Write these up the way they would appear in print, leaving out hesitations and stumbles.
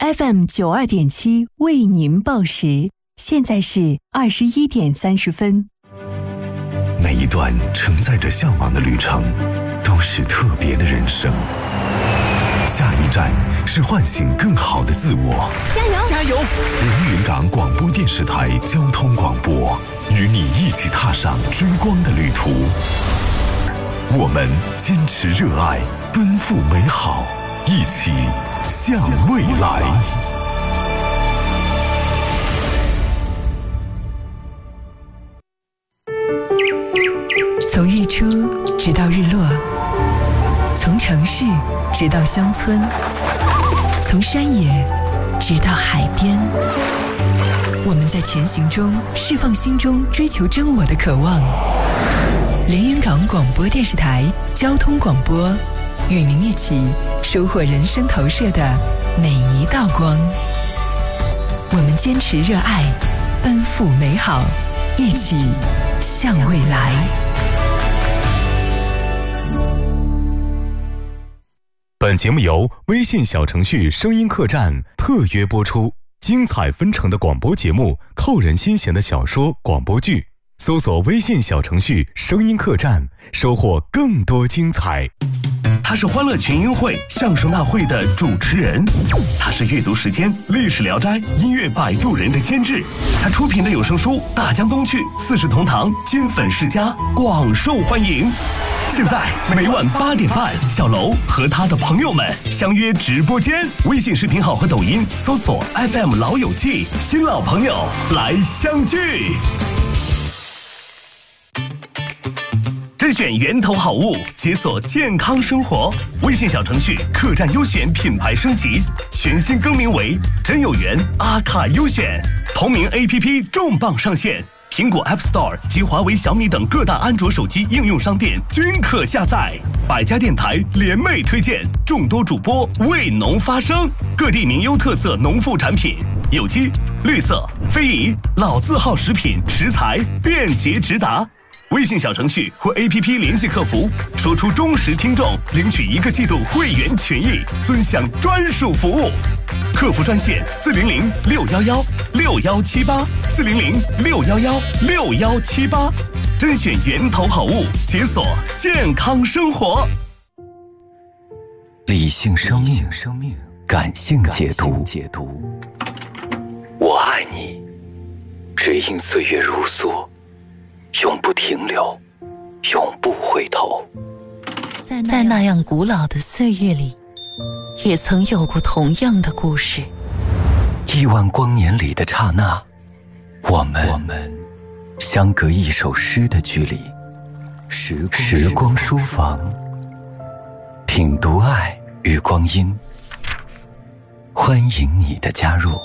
FM92.7为您报时，现在是21点30分。 每一段承载着向往的旅程，都是特别的人生。下一站是唤醒更好的自我。 加油！ 加油！ 连云港广播电视台交通广播，与你一起踏上追光的旅途。我们坚持热爱，奔赴美好，一起向未来。 从日出直到日落，从城市直到乡村，从山野直到海边，我们在前行中释放心中追求真我的渴望。连云港广播电视台交通广播，与您一起收获人生投射的每一道光。我们坚持热爱，奔赴美好，一起向未来。 本节目由微信小程序声音客栈特约播出，精彩纷呈的广播节目，扣人心弦的小说广播剧，搜索微信小程序声音客栈，收获更多精彩。 他是欢乐群英会相声大会的主持人，他是阅读时间历史聊斋音乐摆渡人的监制，他出品的有声书《大江东去》《四世同堂》金粉世家广受欢迎。现在每晚8点半，小楼和他的朋友们相约直播间，微信视频号和抖音搜索 FM 老友记，新老朋友来相聚。甄选源头好物，解锁健康生活。微信小程序客栈优选品牌升级，全新更名为真有缘阿卡优选。同名 APP 重磅上线，苹果 App Store 及华为、小米等各大安卓手机应用商店均可下载。百家电台联袂推荐，众多主播为农发声，各地名优特色农副产品，有机、绿色、非遗、老字号食品食材便捷直达。微信小程序或 APP 联系客服，说出忠实听众，领取1个季度会员权益，尊享专属服务。客服专线400-611-6178，400-611-6178，甄选源头好物，解锁健康生活。 理性生命，感性解读。我爱你，只因岁月如梭，永不停留，永不回头。 在那样古老的岁月里，也曾有过同样的故事。 亿万光年里的刹那，我们相隔一首诗的距离。时光书房，品读爱与光阴，欢迎你的加入。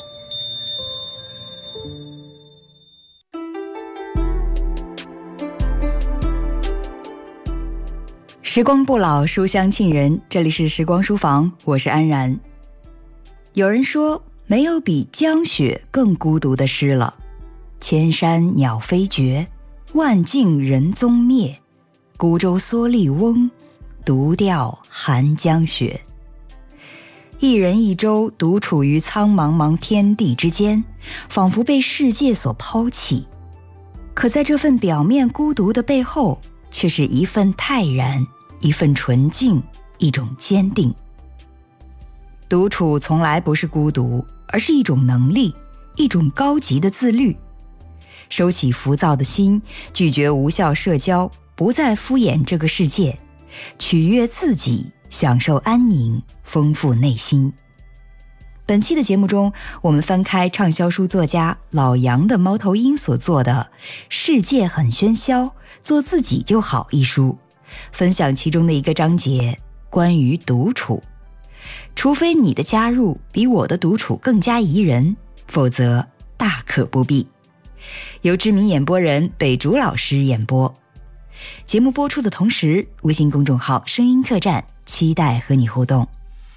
时光不老，书香沁人，这里是时光书房，我是安然。有人说，没有比江雪更孤独的诗了。千山鸟飞绝，万径人踪灭，孤舟蓑笠翁，独钓寒江雪。一人一舟，独处于苍茫茫天地之间，仿佛被世界所抛弃。可在这份表面孤独的背后，却是一份泰然，一份纯净，一种坚定。独处从来不是孤独，而是一种能力，一种高级的自律。收起浮躁的心，拒绝无效社交，不再敷衍这个世界，取悦自己，享受安宁，丰富内心。本期的节目中，我们翻开畅销书作家老杨的猫头鹰所做的《世界很喧嚣，做自己就好》一书，分享其中的一个章节，关于独处。除非你的加入比我的独处更加宜人，否则大可不必。由知名演播人北竹老师演播。节目播出的同时，微信公众号声音客栈期待和你互动。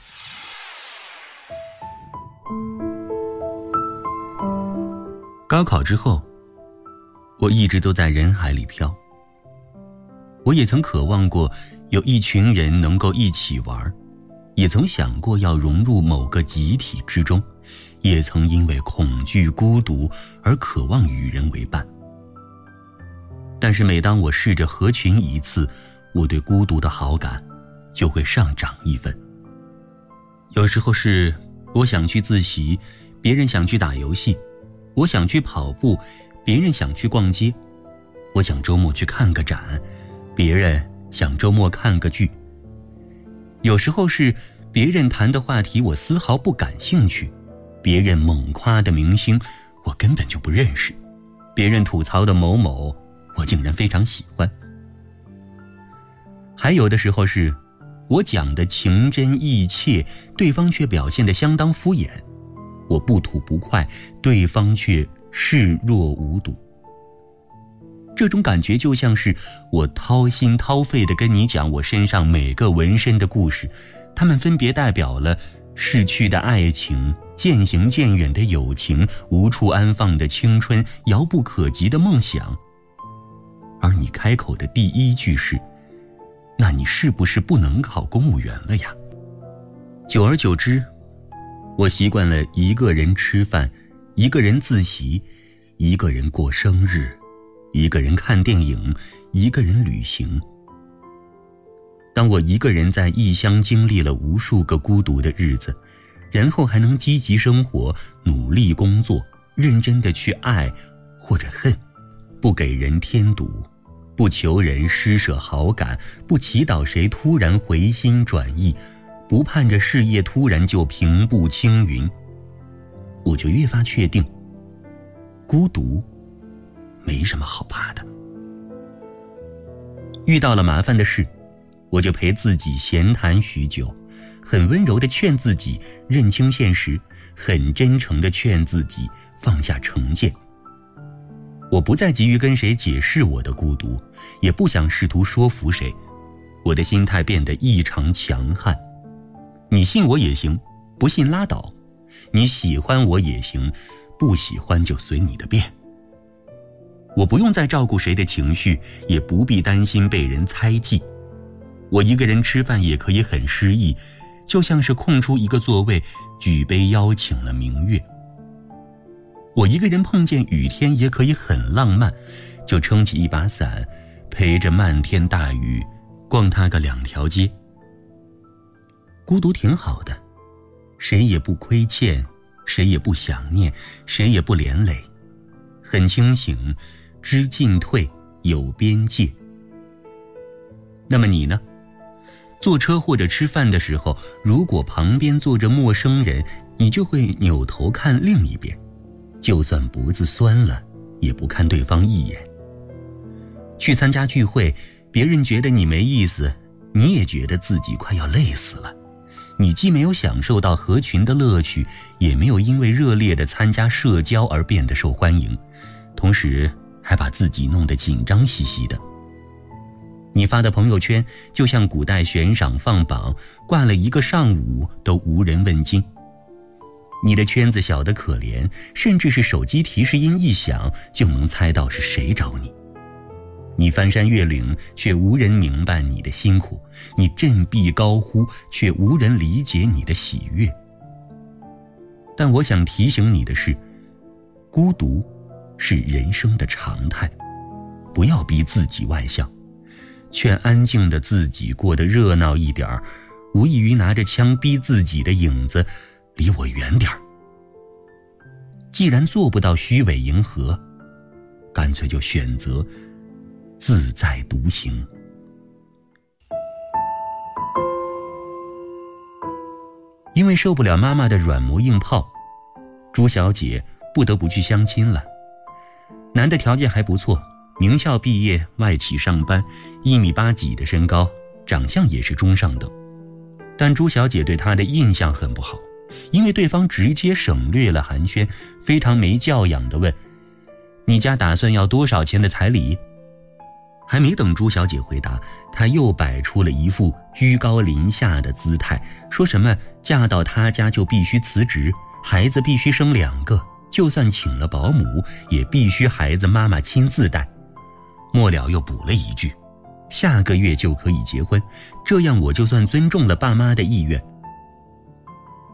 高考之后，我一直都在人海里飘。我也曾渴望过有一群人能够一起玩， 也曾想过要融入某个集体之中，也曾因为恐惧孤独而渴望与人为伴。但是每当我试着合群一次，我对孤独的好感就会上涨一分。有时候是我想去自习，别人想去打游戏；我想去跑步，别人想去逛街；我想周末去看个展，别人想周末看个剧。有时候是别人谈的话题我丝毫不感兴趣，别人猛夸的明星我根本就不认识，别人吐槽的某某我竟然非常喜欢。还有的时候是我讲的情真意切，对方却表现得相当敷衍，我不吐不快，对方却视若无睹。这种感觉就像是我掏心掏肺地跟你讲我身上每个纹身的故事，它们分别代表了逝去的爱情、渐行渐远的友情、无处安放的青春、遥不可及的梦想。而你开口的第一句是：那你是不是不能考公务员了呀？久而久之，我习惯了一个人吃饭，一个人自习，一个人过生日，一个人看电影，一个人旅行。当我一个人在异乡经历了无数个孤独的日子，然后还能积极生活，努力工作，认真地去爱或者恨，不给人添堵，不求人施舍好感，不祈祷谁突然回心转意，不盼着事业突然就平步青云，我就越发确定，孤独没什么好怕的。遇到了麻烦的事，我就陪自己闲谈许久，很温柔地劝自己认清现实，很真诚地劝自己放下成见。我不再急于跟谁解释我的孤独，也不想试图说服谁，我的心态变得异常强悍。你信我也行，不信拉倒；你喜欢我也行，不喜欢就随你的便。我不用再照顾谁的情绪，也不必担心被人猜忌。我一个人吃饭也可以很诗意，就像是空出一个座位，举杯邀请了明月。我一个人碰见雨天也可以很浪漫，就撑起一把伞，陪着漫天大雨，逛它个2条街。孤独挺好的，谁也不亏欠，谁也不想念，谁也不连累，很清醒，知进退，有边界。那么你呢？坐车或者吃饭的时候，如果旁边坐着陌生人，你就会扭头看另一边，就算脖子酸了，也不看对方一眼。去参加聚会，别人觉得你没意思，你也觉得自己快要累死了。你既没有享受到合群的乐趣，也没有因为热烈的参加社交而变得受欢迎，同时还把自己弄得紧张兮兮的。你发的朋友圈就像古代悬赏放榜，挂了一个上午都无人问津。你的圈子小得可怜，甚至是手机提示音一响就能猜到是谁找你。你翻山越岭，却无人明白你的辛苦；你振臂高呼，却无人理解你的喜悦。但我想提醒你的是，孤独是人生的常态，不要逼自己外向，劝安静的自己过得热闹一点，无异于拿着枪逼自己的影子离我远点。既然做不到虚伪迎合，干脆就选择自在独行。因为受不了妈妈的软磨硬泡，朱小姐不得不去相亲了。男的条件还不错，名校毕业，外企上班，1.8米几的身高，长相也是中上等。但朱小姐对他的印象很不好，因为对方直接省略了寒暄，非常没教养地问：你家打算要多少钱的彩礼？还没等朱小姐回答，他又摆出了一副居高临下的姿态，说什么嫁到他家就必须辞职，孩子必须生2个，就算请了保姆也必须孩子妈妈亲自带。末了又补了一句：下个月就可以结婚，这样我就算尊重了爸妈的意愿，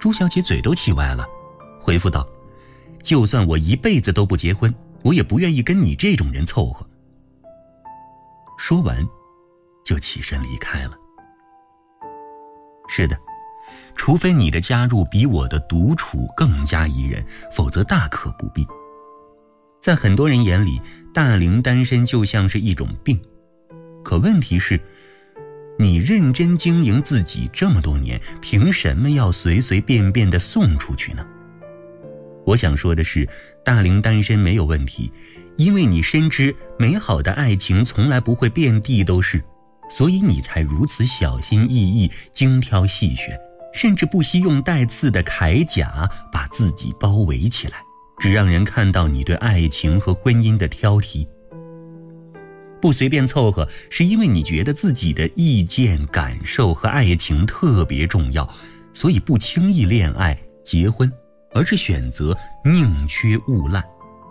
朱小姐嘴都气歪了，回复道：就算我一辈子都不结婚，我也不愿意跟你这种人凑合。说完就起身离开了。是的，除非你的加入比我的独处更加宜人，否则大可不必。在很多人眼里，大龄单身就像是一种病，可问题是，你认真经营自己这么多年，凭什么要随随便便地送出去呢？我想说的是，大龄单身没有问题，因为你深知美好的爱情从来不会遍地都是，所以你才如此小心翼翼，精挑细选，甚至不惜用带刺的铠甲把自己包围起来，只让人看到你对爱情和婚姻的挑剔。不随便凑合，是因为你觉得自己的意见、感受和爱情特别重要，所以不轻易恋爱、结婚，而是选择宁缺毋滥。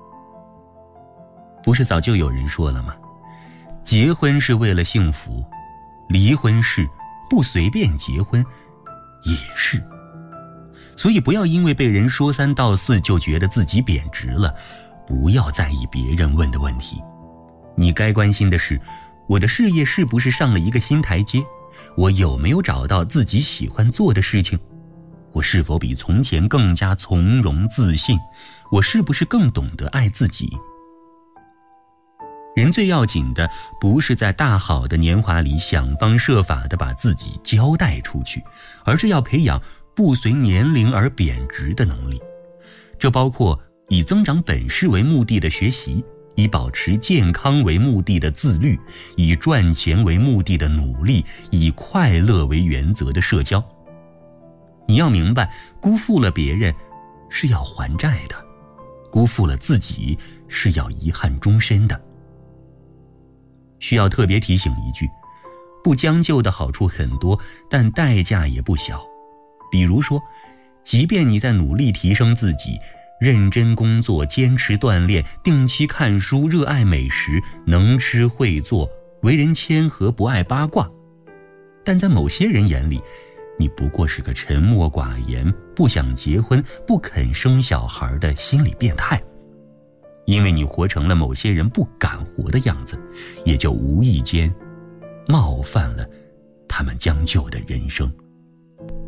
不是早就有人说了吗？结婚是为了幸福，离婚是，不随便结婚也是。所以不要因为被人说三道四就觉得自己贬值了，不要在意别人问的问题。你该关心的是，我的事业是不是上了一个新台阶？我有没有找到自己喜欢做的事情？我是否比从前更加从容自信？我是不是更懂得爱自己？人最要紧的，不是在大好的年华里想方设法地把自己交代出去，而是要培养不随年龄而贬值的能力。这包括以增长本事为目的的学习，以保持健康为目的的自律，以赚钱为目的的努力，以快乐为原则的社交。你要明白，辜负了别人是要还债的，辜负了自己是要遗憾终身的。需要特别提醒一句，不将就的好处很多，但代价也不小。比如说，即便你在努力提升自己，认真工作，坚持锻炼，定期看书，热爱美食，能吃会做，为人谦和，不爱八卦，但在某些人眼里，你不过是个沉默寡言，不想结婚，不肯生小孩的心理变态。因为你活成了某些人不敢活的样子，也就无意间冒犯了他们将就的人生。